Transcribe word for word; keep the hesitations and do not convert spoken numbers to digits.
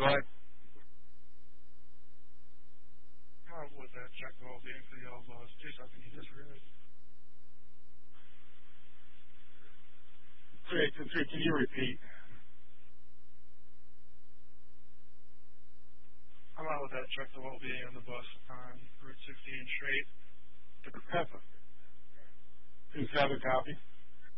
ahead. How was that check the well-being for the old laws? Do something you just read. Three, three, can you repeat? I'm out with that check the well-being on the bus on Route sixteen straight. Please have a copy.